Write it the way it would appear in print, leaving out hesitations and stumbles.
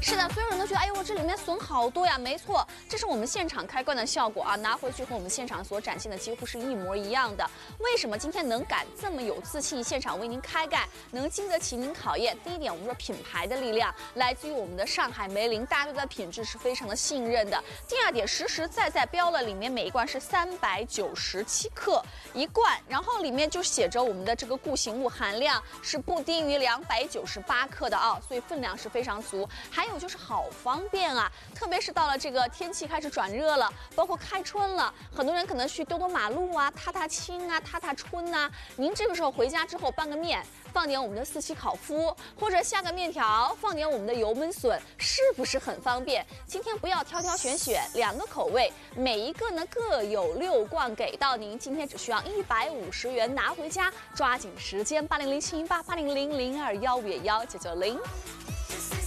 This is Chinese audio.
是的，所有人都觉得，哎呦，这里面笋好多呀。没错，这是我们现场开罐的效果啊，拿回去和我们现场所展现的几乎是一模一样的。为什么今天能敢这么有自信，现场为您开盖，能经得起您考验？第一点，我们说品牌的力量来自于我们的上海梅林，大家对它的品质是非常的信任的。第二点，实实在在标了，里面每一罐是397克一罐，然后里面就写着我们的这个固形物含量是不低于298克的啊，所以分量是非常足。还有就是好方便啊，特别是到了这个天气开始转热了，包括开春了，很多人可能去兜马路啊、踏青啊、踏春啊，您这个时候回家之后拌个面，放点我们的4喜烤麸，或者下个面条，放点我们的油焖笋，是不是很方便？今天不要挑挑选选，2个口味，每一个呢各有6罐给到您，今天只需要150元拿回家，抓紧时间，8007188000215991。